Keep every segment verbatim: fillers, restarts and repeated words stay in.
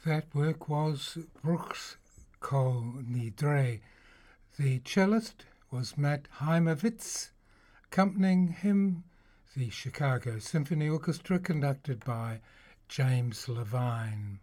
That work was Brooks Ko Nidre. The cellist was Matt Heimovitz. Accompanying him, the Chicago Symphony Orchestra, conducted by James Levine.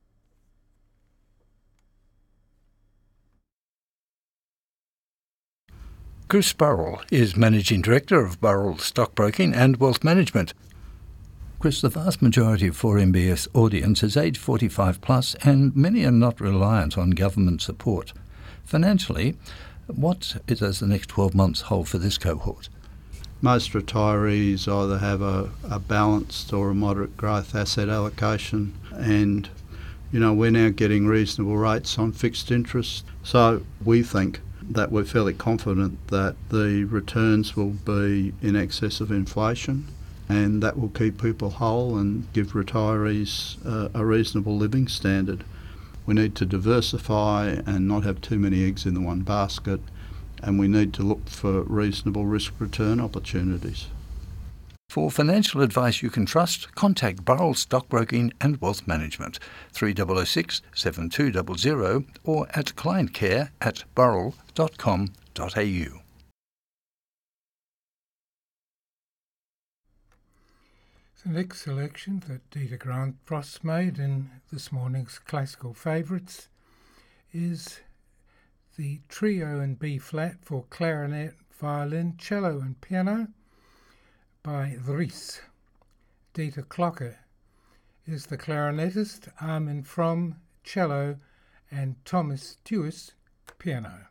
Chris Burrell is Managing Director of Burrell Stockbroking and Wealth Management. Chris, the vast majority of four M B S audience is age forty-five plus, and many are not reliant on government support. Financially, what does the next twelve months hold for this cohort? Most retirees either have a, a balanced or a moderate growth asset allocation, and you know we're now getting reasonable rates on fixed interest. So we think that we're fairly confident that the returns will be in excess of inflation, and that will keep people whole and give retirees uh, a reasonable living standard. We need to diversify and not have too many eggs in the one basket, and we need to look for reasonable risk-return opportunities. For financial advice you can trust, contact Burrell Stockbroking and Wealth Management, three oh oh six, seven two zero zero, or at clientcare at burrell dot com dot a u. The next selection that Dieter Grant Frost made in this morning's classical favourites is the trio in B-flat for clarinet, violin, cello and piano by Dries. Dieter Klocker is the clarinetist, Armin Fromm cello and Thomas Thues piano.